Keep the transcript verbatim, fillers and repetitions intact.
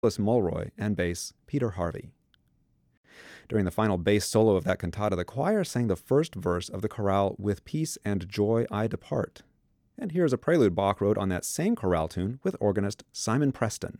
Louis Mulroy, and bass Peter Harvey. During the final bass solo of that cantata, the choir sang the first verse of the chorale "With Peace and Joy I Depart." And here's a prelude Bach wrote on that same chorale tune with organist Simon Preston.